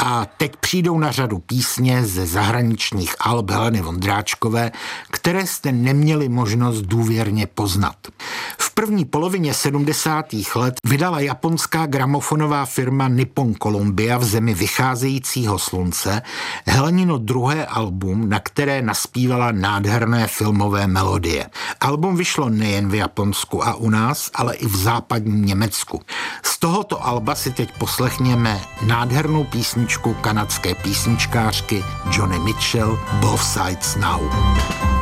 A teď přijdou na řadu písně ze zahraničních alb Heleny Vondráčkové, které jste neměli možnost důvěrně poznat. V první polovině 70. let vydala japonská gramofonová firma Nippon Columbia v zemi vycházejícího slunce Helenino druhé album, na které naspívala nádherné filmové melodie. Album vyšlo nejen v Japonsku a u nás, ale i v západním Německu. Z tohoto alba si teď poslechněme nádhernou písničku kanadské písničkářky Joni Mitchell Both Sides Now.